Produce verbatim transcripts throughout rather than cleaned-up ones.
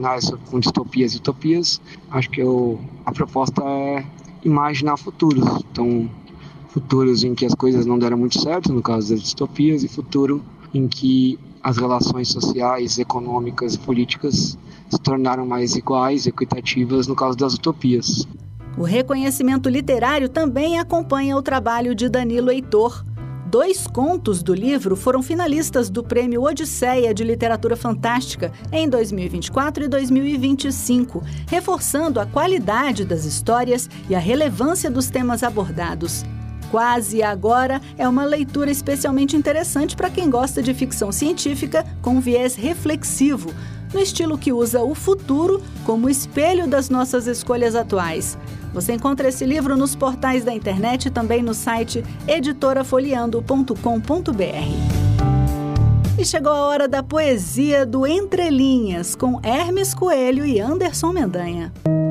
imaginários com distopias e utopias. Acho que eu, a proposta é imaginar futuros. Então, futuros em que as coisas não deram muito certo, no caso das distopias, e futuro em que as relações sociais, econômicas e políticas se tornaram mais iguais, equitativas, no caso das utopias. O reconhecimento literário também acompanha o trabalho de Danilo Heitor. Dois contos do livro foram finalistas do Prêmio Odisseia de Literatura Fantástica em dois mil e vinte e quatro e dois mil e vinte e cinco, reforçando a qualidade das histórias e a relevância dos temas abordados. Quase Agora é uma leitura especialmente interessante para quem gosta de ficção científica com viés reflexivo, no estilo que usa o futuro como espelho das nossas escolhas atuais. Você encontra esse livro nos portais da internet e também no site editora folheando ponto com ponto b r. E chegou a hora da poesia do Entre Linhas, com Hermes Coelho e Anderson Mendanha.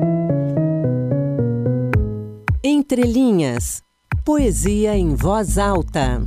Entre Linhas. Poesia em voz alta.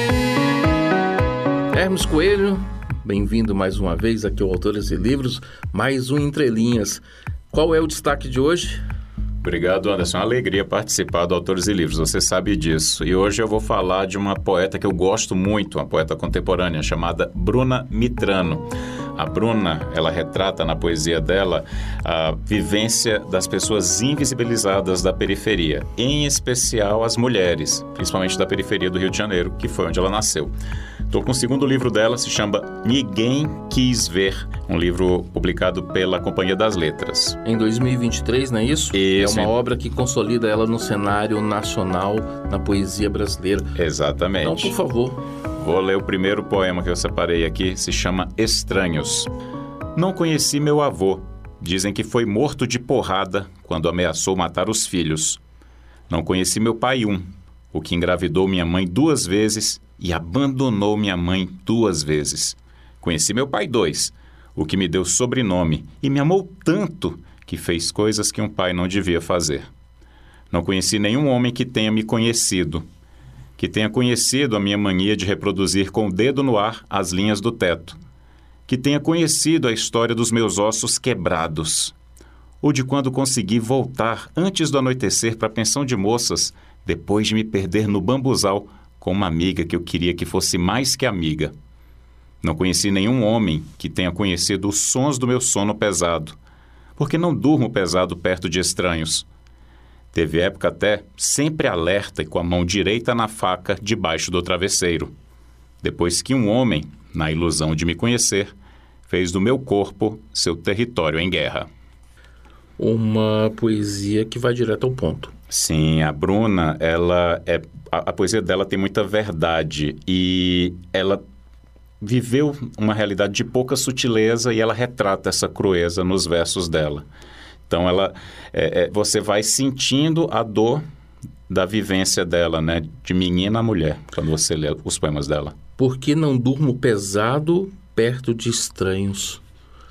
Hermes Coelho, bem-vindo mais uma vez aqui ao Autores e Livros, mais um Entre Linhas. Qual é o destaque de hoje? Obrigado, Anderson. É uma alegria participar do Autores e Livros, você sabe disso. E hoje eu vou falar de uma poeta que eu gosto muito, uma poeta contemporânea, chamada Bruna Mitrano. A Bruna, ela retrata na poesia dela a vivência das pessoas invisibilizadas da periferia, em especial as mulheres, principalmente da periferia do Rio de Janeiro, que foi onde ela nasceu. Estou com o segundo livro dela, se chama Ninguém Quis Ver, um livro publicado pela Companhia das Letras. Em dois mil e vinte e três, não é isso? Isso. É uma obra que consolida ela no cenário nacional, na poesia brasileira. Exatamente. Então, por favor. Vou ler o primeiro poema que eu separei aqui, se chama Estranhos. Não conheci meu avô. Dizem que foi morto de porrada quando ameaçou matar os filhos. Não conheci meu pai um, o que engravidou minha mãe duas vezes e abandonou minha mãe duas vezes. Conheci meu pai dois, o que me deu sobrenome e me amou tanto que fez coisas que um pai não devia fazer. Não conheci nenhum homem que tenha me conhecido, que tenha conhecido a minha mania de reproduzir com o dedo no ar as linhas do teto, que tenha conhecido a história dos meus ossos quebrados, ou de quando consegui voltar antes do anoitecer para a pensão de moças, depois de me perder no bambuzal com uma amiga que eu queria que fosse mais que amiga. Não conheci nenhum homem que tenha conhecido os sons do meu sono pesado, porque não durmo pesado perto de estranhos. Teve época até sempre alerta e com a mão direita na faca debaixo do travesseiro. Depois que um homem, na ilusão de me conhecer, fez do meu corpo seu território em guerra. Uma poesia que vai direto ao ponto. Sim, a Bruna, ela é, a, a poesia dela tem muita verdade e ela viveu uma realidade de pouca sutileza e ela retrata essa crueza nos versos dela. Então, ela, é, é, você vai sentindo a dor da vivência dela, né? De menina a mulher, quando você lê os poemas dela. Por que não durmo pesado perto de estranhos?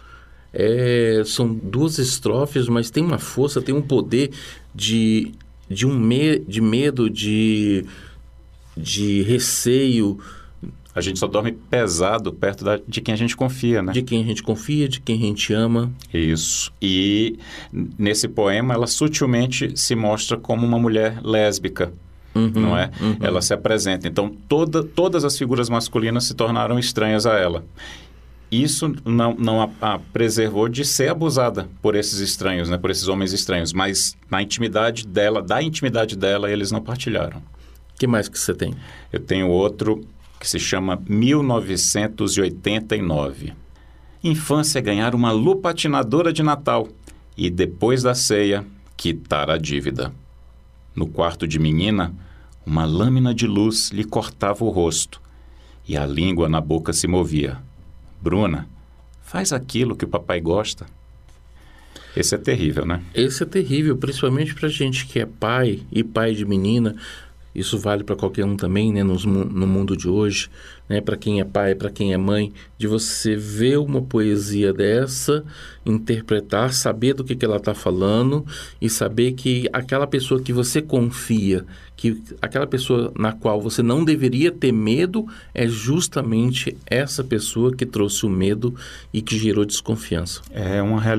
É, são duas estrofes, mas tem uma força, tem um poder de, de, um me, de medo, de, de receio. A gente só dorme pesado perto da, de quem a gente confia, né? De quem a gente confia, de quem a gente ama. Isso. E nesse poema, ela sutilmente se mostra como uma mulher lésbica, uhum, não é? Uhum. Ela se apresenta. Então, toda, todas as figuras masculinas se tornaram estranhas a ela. Isso não, não a, a preservou de ser abusada por esses estranhos, né? Por esses homens estranhos. Mas na intimidade dela, da intimidade dela, eles não partilharam. O que mais que você tem? Eu tenho outro que se chama mil novecentos e oitenta e nove. Infância é ganhar uma lupatinadora de Natal e, depois da ceia, quitar a dívida. No quarto de menina, uma lâmina de luz lhe cortava o rosto e a língua na boca se movia. Bruna, faz aquilo que o papai gosta. Esse é terrível, né? Esse é terrível, principalmente pra gente que é pai e pai de menina. Isso vale para qualquer um também, né, no, no mundo de hoje, né, para quem é pai, para quem é mãe, de você ver uma poesia dessa, interpretar, saber do que, que ela está falando e saber que aquela pessoa que você confia, que aquela pessoa na qual você não deveria ter medo, é justamente essa pessoa que trouxe o medo e que gerou desconfiança. É uma realidade.